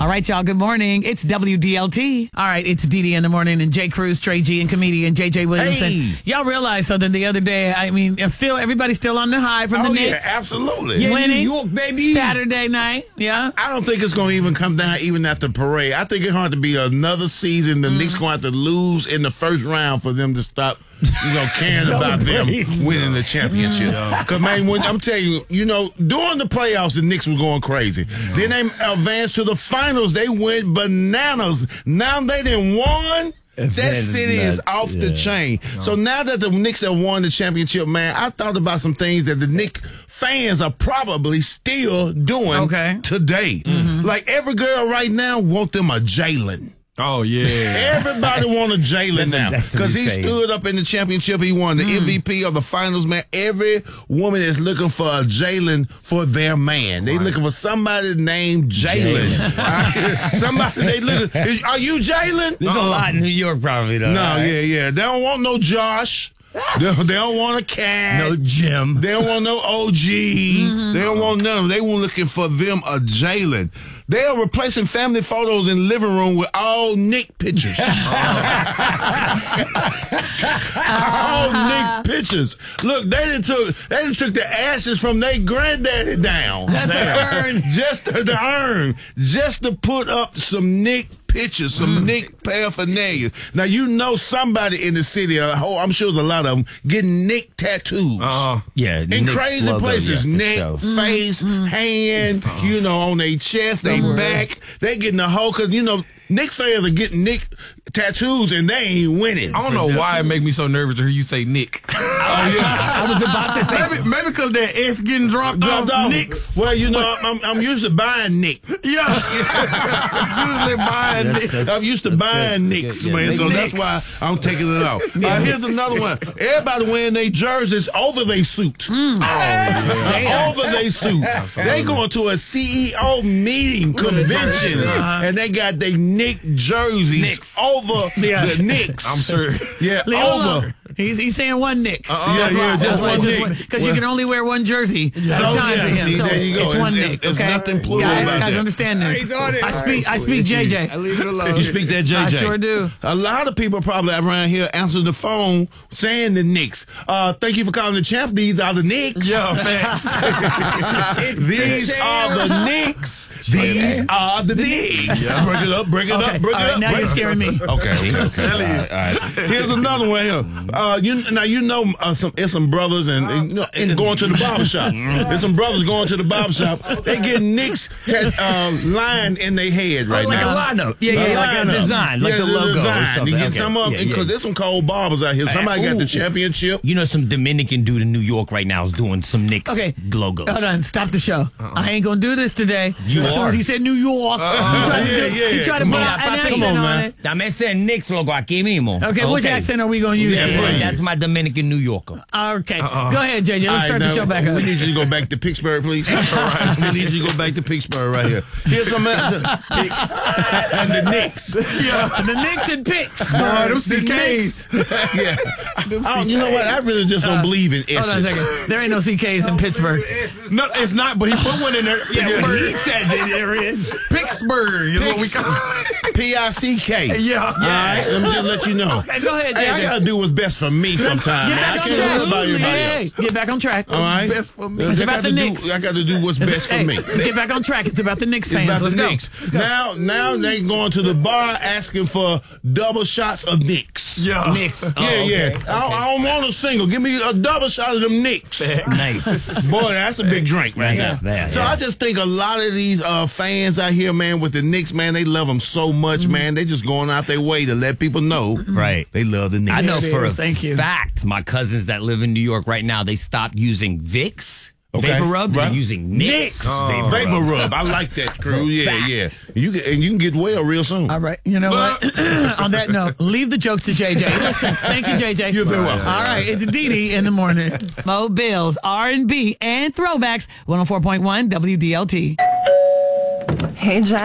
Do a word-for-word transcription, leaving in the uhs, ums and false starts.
All right, y'all. Good morning. It's W D L T. All right, it's Dee Dee in the morning, and Jay Cruz, Trey G, and comedian J J Williamson. Hey. Y'all realize something the other day? I mean, I'm still everybody's still on the high from Oh, the yeah, Knicks. absolutely. Yeah, winning New York, baby. Saturday night. Yeah. I don't think it's going to even come down even at the parade. I think it's going to be another season. The Mm. Knicks going to have to lose in the first round for them to stop, you know, caring about them winning the championship. Because, man, when, I'm telling you, you know, during the playoffs, the Knicks were going crazy. Then they advanced to the finals. They went bananas. Now they done won. That city is off the chain. So now that the Knicks have won the championship, man, I thought about some things that the Knicks fans are probably still doing Okay. today. Like every girl right now want them a Jalen. Oh, yeah. Everybody want a Jalen now that's the because he saying. stood up in the championship. He won the M V P of the finals, man. Every woman is looking for a Jalen for their man. They looking for somebody named Jalen. Somebody they looking. Is- Are you Jalen? There's a lot in New York, probably, though. No, right? yeah, yeah. They don't want no Josh. They don't, they don't want a cat. No Jim. They don't want no O G. They don't want none of them. They were looking for them a Jalen. They are replacing family photos in living room with all Nick pictures. all Nick pictures. Look, they done took they done took the ashes from their granddaddy down. the urn. Just to the urn. Just to put up some Nick pictures, some Nick paraphernalia. Now, you know somebody in the city, uh, oh, I'm sure there's a lot of them, getting Nick tattoos. Uh, yeah. In Nick's crazy logo, places, yeah, for neck, sure. face, hand, you know, on their chest, they back. They getting the whole, because, you know, Knicks fans are getting Nick tattoos and they ain't winning. I don't know why it make me so nervous to hear you say Nick. I was about to say. maybe maybe because that S getting dropped, Dropped off. off. Nicks. Well, you know, I'm, I'm used to buying Nick. Yeah. Usually buying That's- Nick. that's- I'm used to that's buying good. Nicks, Yeah, man, say so Knicks. that's why I'm taking it off. Uh, here's another one. Everybody wearing their jerseys over their suit. Over their suit. They going to a C E O meeting, conventions, and they got their Nick jerseys Knicks. over Yeah. the Knicks. I'm sure. Yeah, Leave him over. alone. He's he's saying one Nick. Yeah, yeah, just one Nick. Because you can only wear one jersey at a So, time yeah, to him. see, so there you go. it's It's- one it's- Nick. it's Okay, nothing plural guys, about guys that. understand this. He's on it. I speak. I speak J J. I leave it alone. You speak that J J. I sure do. A lot of people probably around here answering the phone saying the Knicks. Uh, thank you for calling the champ. These are the Knicks. Yeah, facts. These are the Knicks. These are the Knicks. Break it up, break it Okay, up, break all it right, up. now break you're it up. scaring me. Okay, okay, okay. All right, all right. Here's another one here. Uh, you now you know uh, some it's some brothers and, and, you know, and going to the barber shop. There's some brothers going to the barber shop. They get Knicks tat, uh, line in their head right Oh, like now. a lineup. Yeah, yeah, like a lineup. design, like Yeah, the logo or design. something. You get Okay. some of Yeah, them because yeah. there's some cold barbers out here. Somebody got the Ooh. championship. You know, some Dominican dude in New York right now is doing some Knicks Okay. logos. Hold on, stop the show. I ain't gonna do this today. You as soon are. as he said New York, he tried to, yeah, do, yeah. he tried to Come put on, an papi. accent Come on, on man. it. Dame ese Knicks logo aquí mismo. Okay, which accent are we gonna use Yeah, today? please. That's my Dominican New Yorker. Okay, go ahead, J J. Let's All start right, the show now, back up. We need you to go back to Pittsburgh, please. All right. We need you to go back to Pittsburgh right here. Here's some answers. And the Knicks. Yeah, the Knicks and picks. Boy, them The C Ks. yeah. Oh, you know what? I really just don't believe in Hold on a S's. second. There ain't no C Ks in Pittsburgh. No, it's not, but he put one in there. Pittsburgh. He says it, there is. Pittsburgh is what we Picks. call it. P I C K. Yeah. All right, let me just let you know. Okay, go ahead, Hey, I J J. gotta do what's best for me sometimes, Get man. I back on can't track. worry about everybody Hey, else. get back on track. All right, best for me. I It's got about to the do- Knicks. I got to do what's best for Hey, me. let's get back on track. It's about the Knicks It's fans. about Let's the go. Knicks. Let's go. Now, now they going to the bar asking for double shots of Knicks. Yeah. Knicks. Oh, Yeah, yeah. okay. I, I don't want a single. Give me a double shot of them Knicks. Nice. Boy, that's a big drink right Nice. there. Yeah, So yeah. I just think a lot of these uh, fans out here, man, with the Knicks, man, they love them so much, man. They just going out their way to let people know Right. they love the Knicks. I know Yes, for a yes, thank you. fact, my cousins that live in New York right now, they stopped using Vicks. Okay. Vapor Rub, Right. they're using Knicks. Oh. Vapor Rub. I like that, crew. Yeah, Fact. yeah. You can, and you can get well real soon. All right. You know what? On that note, leave the jokes to J J. Listen, thank you, J J. You're very welcome. All right. It's Dee Dee in the morning. Mo Bills, R and B, and throwbacks. one oh four point one W D L T. Hey, Jack.